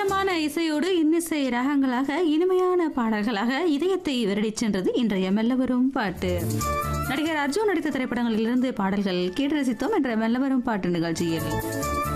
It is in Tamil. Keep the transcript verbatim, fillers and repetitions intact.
இதமான இசையோடு இன்னிசை ராகங்களாக இனிமையான பாடல்களாக இதயத்தை வருடிச் சென்றது இன்றைய மெல்லவரும் பாட்டு. நடிகர் அர்ஜுன் நடித்த திரைப்படங்களிலிருந்து பாடல்கள் கேட்டு ரசித்தோம் என்ற மெல்லவரும் பாட்டு நிகழ்ச்சியில்.